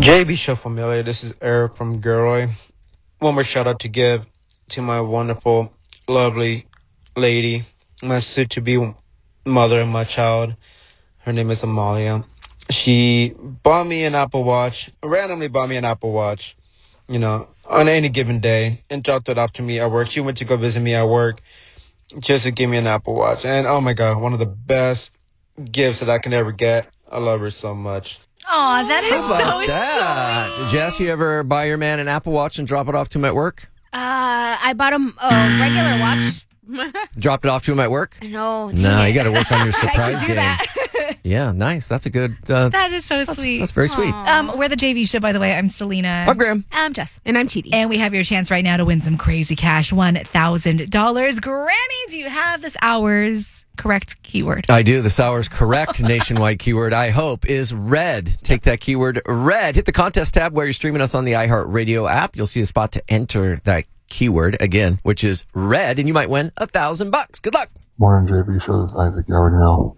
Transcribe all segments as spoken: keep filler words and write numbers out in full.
J B Show familiar. This is Eric from Gilroy. One more shout out to give to my wonderful, lovely lady, my soon-to-be mother of my child. Her name is Amalia. She bought me an Apple Watch, randomly bought me an Apple Watch, you know, on any given day, and dropped it off to me at work. She went to go visit me at work just to give me an Apple Watch. And oh my God, one of the best gifts that I can ever get. I love her so much. Aw, that is How about so that? sweet. Jess, you ever buy your man an Apple Watch and drop it off to him at work? Uh, I bought him a regular watch. Dropped it off to him at work? No. No, you got to work on your surprise I should do game. that. Yeah, nice. That's a good. Uh, That is so that's, sweet. that's very sweet. Um, we're the J V Show, by the way. I'm Selena. I'm Graham. I'm Jess. And I'm Chidi. And we have your chance right now to win some crazy cash, one thousand dollars. Grammy, do you have this hour's correct keyword? I do. This hour's correct nationwide keyword, I hope, is red. Take that keyword red. Hit the contest tab where you're streaming us on the iHeartRadio app. You'll see a spot to enter that keyword again, which is red, and you might win a thousand bucks. Good luck. Morning, J B Show. This is Isaac. You already know.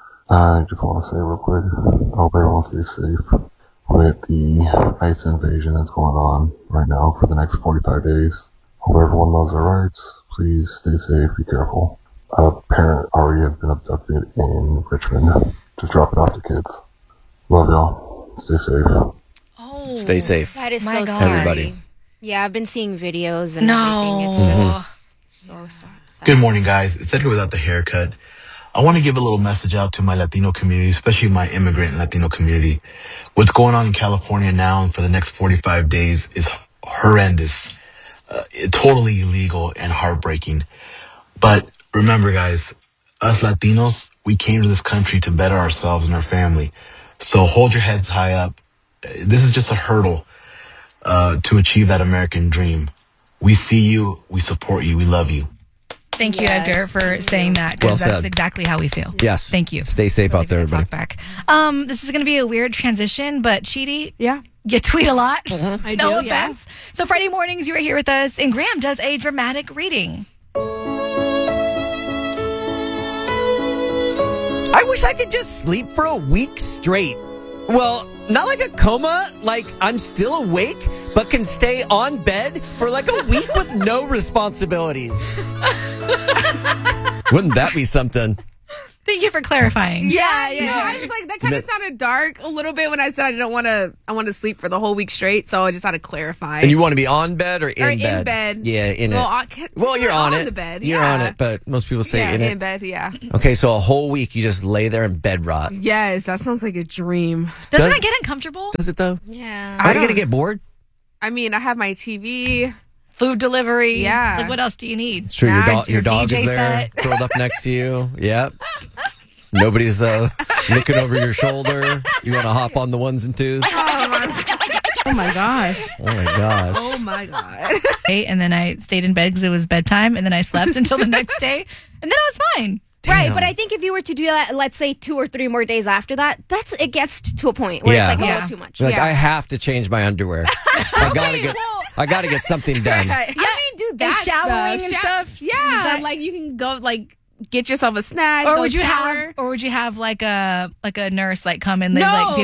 I just want to say real quick, I hope everyone stays safe with the ICE invasion that's going on right now for the next forty-five days. Hope everyone knows their rights. Please stay safe, be careful. A parent already has been abducted in Richmond. Just drop it off to kids. Love y'all. Stay safe. Oh, Stay safe. That is My so God. scary. Everybody. Yeah, I've been seeing videos and No. everything. It's just so sad. Good morning, guys. It's Edgar without the haircut. I want to give a little message out to my Latino community, especially my immigrant and Latino community. What's going on in California now and for the next forty-five days is horrendous, uh, totally illegal and heartbreaking. But remember, guys, us Latinos, we came to this country to better ourselves and our family. So hold your heads high up. This is just a hurdle uh, to achieve that American dream. We see you. We support you. We love you. Thank you, Yes, Edgar, for thank saying you. that, because Well that's said. exactly how we feel. Yes. Thank you. Stay safe out there, Really good everybody. talk back. Um, this is going to be a weird transition, but Chidi, Yeah. you tweet a lot. I no do, yeah. offense. So Friday mornings, you are here with us, and Graham does a dramatic reading. I wish I could just sleep for a week straight. Well, not like a coma, like I'm still awake, but can stay on bed for like a week with no responsibilities. Wouldn't that be something? Thank you for clarifying. Yeah, yeah. yeah. No, I was like, that kind of No. sounded dark a little bit when I said I didn't want to. I want to sleep for the whole week straight, so I just had to clarify. And you want to be on bed or in Or in bed? bed. Yeah, in well, it. I can't- Well, you're on, it. the bed. You're yeah. on it, but most people say yeah, in in, it. bed. Yeah. Okay, so a whole week you just lay there in bed rot. Yes, that sounds like a dream. Doesn't Does- that get uncomfortable? Does it though? Yeah. Are you don't- gonna get bored? I mean, I have my T V. Food delivery. Yeah. Like, what else do you need? It's true. Your, Nah, do- your your dog D J is there, set. curled up next to you. Yep. Nobody's uh, looking over your shoulder. You want to hop on the ones and twos? Oh my gosh. Oh my gosh. Oh my god. Hey, and then I stayed in bed because it was bedtime, and then I slept until the next day, and then I was fine. Right, Damn. but I think if you were to do that, let's say two or three more days after that, that's it gets to a point where Yeah. it's like a Yeah. little too much. You're like, Yeah. I have to change my underwear. I gotta Okay, get. well- I gotta get something done. I mean, do that showering stuff. and Sho- stuff? Yeah, Is that- like you can go like get yourself a snack. Or go would you shower. have, or would you have like a like a nurse like come and they No. like see